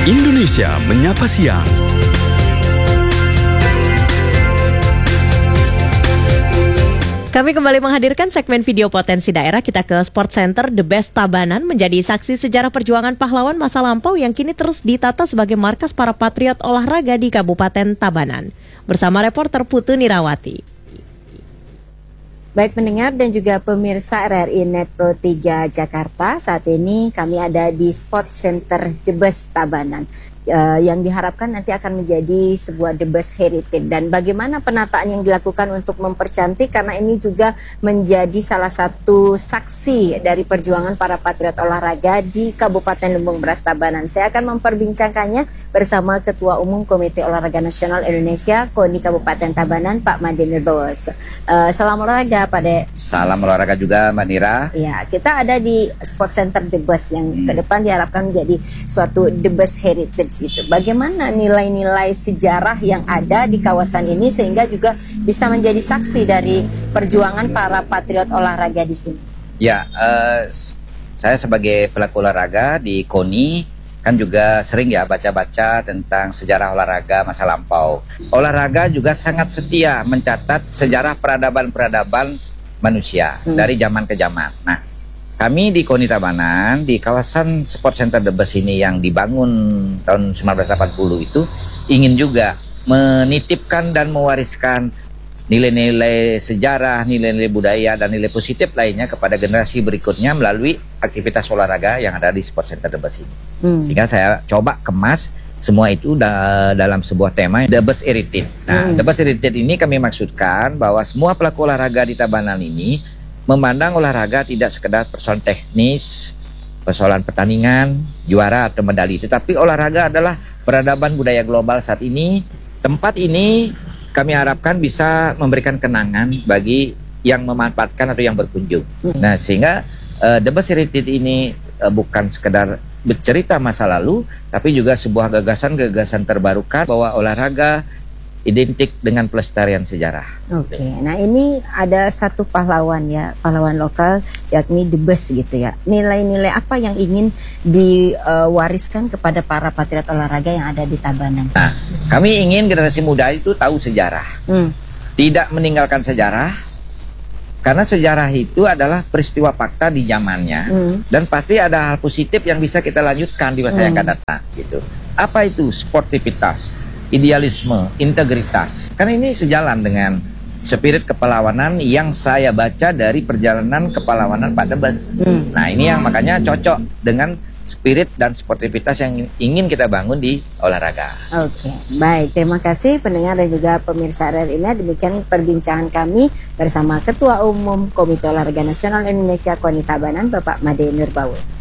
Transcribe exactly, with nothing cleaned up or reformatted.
Indonesia Menyapa Siang. Kami kembali menghadirkan segmen video potensi daerah. Kita ke Sport Center The Best Tabanan, menjadi saksi sejarah perjuangan pahlawan masa lampau yang kini terus ditata sebagai markas para patriot olahraga di Kabupaten Tabanan. Bersama reporter Putu Nirawati. Baik pendengar dan juga pemirsa R R I Net Pro tiga Jakarta, saat ini kami ada di Sport Center The Best Tabanan. Uh, yang diharapkan nanti akan menjadi sebuah The Best Heritage, dan bagaimana penataan yang dilakukan untuk mempercantik, karena ini juga menjadi salah satu saksi dari perjuangan para patriot olahraga di Kabupaten Lumbung Beras Tabanan. Saya akan memperbincangkannya bersama Ketua Umum Komite Olahraga Nasional Indonesia KONI Kabupaten Tabanan, Pak Made Nurbawo. Uh, salam olahraga Pak De. Salam olahraga juga Mbak Nira. Ya, kita ada di Sport Center The Best yang hmm. ke depan diharapkan menjadi suatu The Best Heritage. Gitu. Bagaimana nilai-nilai sejarah yang ada di kawasan ini sehingga juga bisa menjadi saksi dari perjuangan para patriot olahraga di sini? Ya, uh, saya sebagai pelaku olahraga di KONI kan juga sering ya baca-baca tentang sejarah olahraga masa lampau. Olahraga juga sangat setia mencatat sejarah peradaban-peradaban manusia hmm. dari zaman ke zaman. Nah, kami di KONI Tabanan, di kawasan Sport Center The Best ini yang dibangun tahun seribu sembilan ratus delapan puluh itu, ingin juga menitipkan dan mewariskan nilai-nilai sejarah, nilai-nilai budaya, dan nilai positif lainnya kepada generasi berikutnya melalui aktivitas olahraga yang ada di Sport Center The Best ini. Hmm. Sehingga saya coba kemas semua itu da dalam sebuah tema The Best Heritage. Nah, hmm. The Best Heritage ini kami maksudkan bahwa semua pelaku olahraga di Tabanan ini memandang olahraga tidak sekedar persoalan teknis, persoalan pertandingan, juara atau medali, tetapi olahraga adalah peradaban budaya global saat ini. Tempat ini kami harapkan bisa memberikan kenangan bagi yang memanfaatkan atau yang berkunjung. Nah, sehingga uh, The Best Heritage ini uh, bukan sekedar bercerita masa lalu, tapi juga sebuah gagasan-gagasan terbarukan bahwa olahraga identik dengan pelestarian sejarah. Oke, nah ini ada satu pahlawan ya, pahlawan lokal yakni The Best gitu ya. Nilai-nilai apa yang ingin diwariskan kepada para patriot olahraga yang ada di Tabanan? Nah, kami ingin generasi muda itu tahu sejarah, hmm. tidak meninggalkan sejarah, karena sejarah itu adalah peristiwa fakta di zamannya, hmm. dan pasti ada hal positif yang bisa kita lanjutkan di masa hmm. yang akan datang. Gitu. Apa itu sportivitas? Idealisme, integritas. Karena ini sejalan dengan spirit kepahlawanan yang saya baca dari perjalanan kepahlawanan Pak The Best. Hmm. Nah, ini yang makanya cocok dengan spirit dan sportivitas yang ingin kita bangun di olahraga. Oke, baik. Terima kasih pendengar dan juga pemirsa R R I. Demikian perbincangan kami bersama Ketua Umum Komite Olahraga Nasional Indonesia KONI Tabanan, Bapak Made Nurbawo.